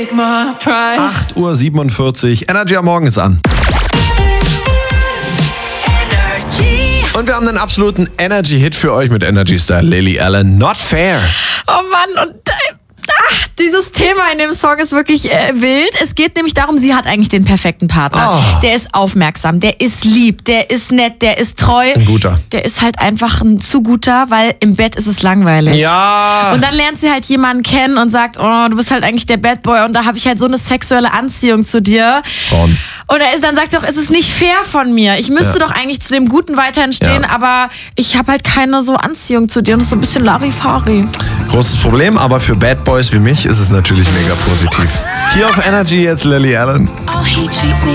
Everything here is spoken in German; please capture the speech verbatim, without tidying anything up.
acht Uhr siebenundvierzig. Energy am Morgen ist an. Und wir haben einen absoluten Energy-Hit für euch mit Energy-Star Lily Allen. Not Fair. Oh Mann, und ach, dieses Thema in dem Song ist wirklich äh, wild. Es geht nämlich darum, sie hat eigentlich den perfekten Partner. Oh. Der ist aufmerksam, der ist lieb, der ist nett, der ist treu. Ein guter. Der ist halt einfach ein zu guter, weil im Bett ist es langweilig. Ja. Und dann lernt sie halt jemanden kennen und sagt, oh, du bist halt eigentlich der Bad Boy und da habe ich halt so eine sexuelle Anziehung zu dir. Frauen. Und er ist, dann sagt sie auch, es ist nicht fair von mir. Ich müsste Ja. doch eigentlich zu dem Guten weiterhin stehen, Ja. aber ich habe halt keine so Anziehung zu dir und das ist so ein bisschen Larifari. Großes Problem, aber für Bad Boys wie mich ist es natürlich mega positiv. Hier auf Energy jetzt Lily Allen. Oh, he treats me